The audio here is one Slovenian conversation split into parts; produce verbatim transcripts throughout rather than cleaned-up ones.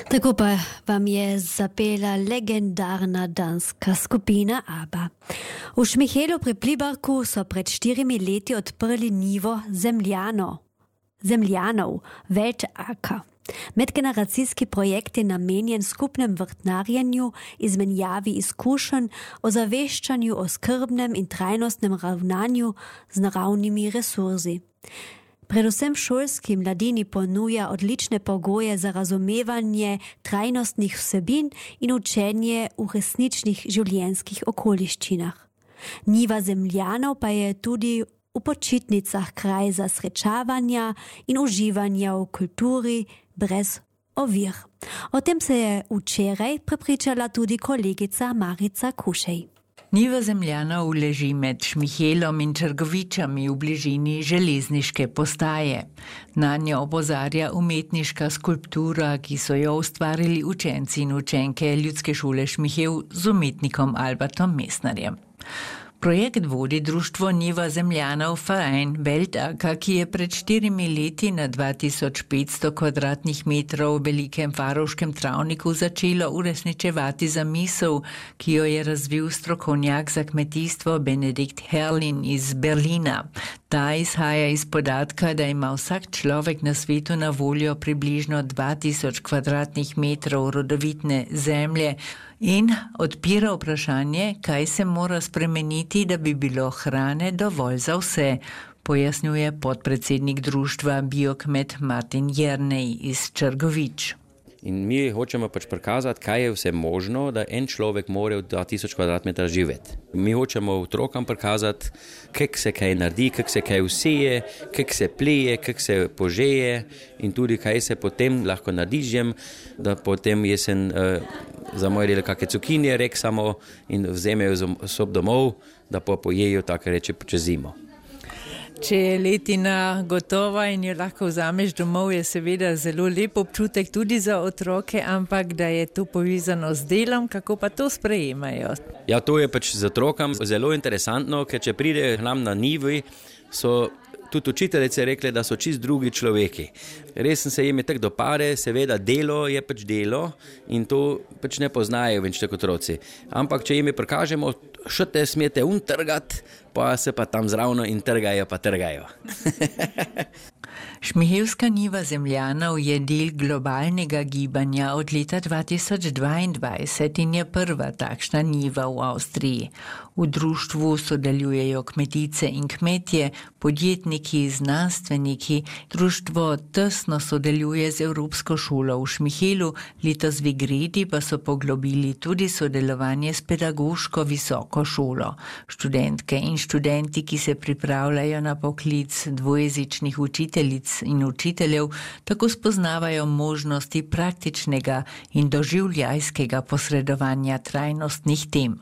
Tako pa vam je zapela legendarna danska skupina ABBA. V Šmihelu pri Plibarku so pred štirimi leti odprli nivo Zemljano. Zemljanov, Weltacker. Medgeneracijski projekt je namenjen skupnem vrtnarjenju, izmenjavi izkušenj, ozaveščanju o skrbnem in trajnostnem ravnanju z naravnimi resursi. Predvsem šolski mladini ponuja odlične pogoje za razumevanje trajnostnih vsebin in učenje v resničnih življenjskih okoliščinah. Niva Zemljanov pa je tudi v počitnicah kraj za srečavanja in uživanja v kulturi brez ovir. O tem se je včeraj prepričala tudi kolegica Marica Kušej. Niva Zemljanov leži med Šmihelom in Črgovičami v bližini železniške postaje. Nanjo opozarja umetniška skulptura, ki so jo ustvarili učenci in učenke Ljudske šole Šmihel z umetnikom Albertom Mesnarjem. Projekt vodi društvo Niva Zemljanov Verein Weltacker, ki je pred štirimi leti na dva tisoč petsto kvadratnih metrov v velikem farovškem travniku začelo uresničevati zamisel, ki jo je razvil strokovnjak za kmetijstvo Benedikt Herlin iz Berlina. Ta izhaja iz podatka, da ima vsak človek na svetu na voljo približno dva tisoč kvadratnih metrov rodovitne zemlje in odpira vprašanje, kaj se mora spremeniti, da bi bilo hrane dovolj za vse, pojasnjuje podpredsednik društva Biokmet Martin Jernej iz Črgovič. In mi hočemo pač prikazati, kaj je vse možno, da en človek more v dva tisoč kvadratmetrov živeti. Mi hočemo otrokom prikazati, kako se kaj naredi, kako se kaj vseje, kako se pleje, kako se požeje in tudi kaj se potem lahko naredi, da potem jesen uh, za moje delo kakšne cukinije rek samo in vzemejo sob domov, da pa pojejo tako reče čez zimo. Če je letina gotova in jo lahko vzameš domov, je seveda zelo lep občutek tudi za otroke, ampak da je to povezano z delom, kako pa to sprejemajo? Ja, to je pač za otrokom zelo interesantno, ker če pride k nam na nivi, so tudi učiteljice rekle, da so čist drugi človeki. Res se jim je tako dopade, seveda delo je pač delo in to pač ne poznajo več tako otroci. Ampak če jim prikažemo, še te smete un trgati, pa se pa tam zravno in trgajo, pa trgajo. Šmihelska niva Zemljanov je del globalnega gibanja od leta dva tisoč dvaindvajset in je prva takšna niva v Avstriji. V društvu sodelujejo kmetice in kmetje, podjetniki, znanstveniki. Društvo tesno sodeluje z Evropsko šolo v Šmihelu, letos v Igredi pa so poglobili tudi sodelovanje s pedagoško visoko šolo. Študentke in študenti, ki se pripravljajo na poklic dvojezičnih učiteljic in učiteljev, tako spoznavajo možnosti praktičnega in doživljajskega posredovanja trajnostnih tem.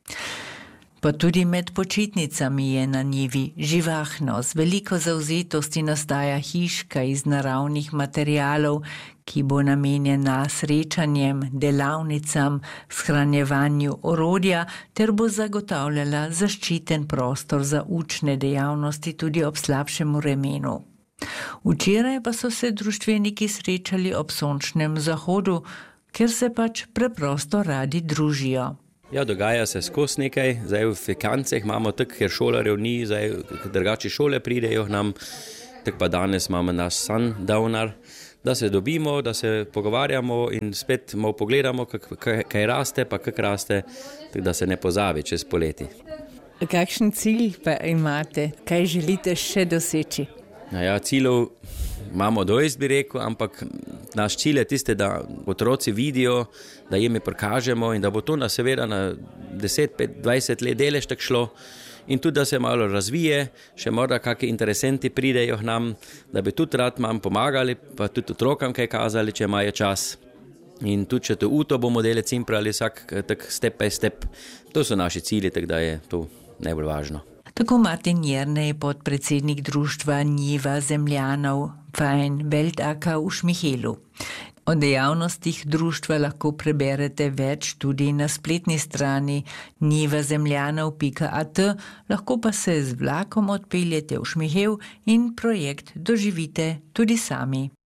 Pa tudi med počitnicami je na njivi živahno, z veliko zavzetosti nastaja hiška iz naravnih materialov, ki bo namenjena srečanjem, delavnicam, shranjevanju orodja ter bo zagotavljala zaščiten prostor za učne dejavnosti tudi ob slabšem vremenu. Včeraj pa so se društveniki srečali ob sončnem zahodu, ker se pač preprosto radi družijo. Ja, dogaja se skozi nekaj, zdaj v Fekanceh imamo tako, ker šolarjev ni, zdaj drugače šole pridejo nam, tako pa danes imamo naš sundowner, da se dobimo, da se pogovarjamo in spet malo pogledamo, kaj, kaj raste, pa kak raste, tako da se ne pozabi čez poleti. Kakšen cilj pa imate, kaj želite še doseči? Ja, ciljev imamo dosti, bi rekel, ampak naš cilj je tiste, da otroci vidijo, da jim prikažemo in da bo to na seveda na deset, pet, dvajset let delež tako šlo in tudi, da se malo razvije, še morda kakšni interesenti pridejo k nam, da bi tudi rad nam pomagali, pa tudi otrokam kaj kazali, če imajo čas. In tudi, če to uto bomo delali cimprali vsak tak step by step, to so naši cilji, tako da je to najbolj važno. Tako Martin Jernej, podpredsednik društva Niva Zemljanov Verein Weltacker v Šmihelu. O dejavnostih društva lahko preberete več tudi na spletni strani niva zemljanov pika at, lahko pa se z vlakom odpeljete v Šmihel in projekt doživite tudi sami.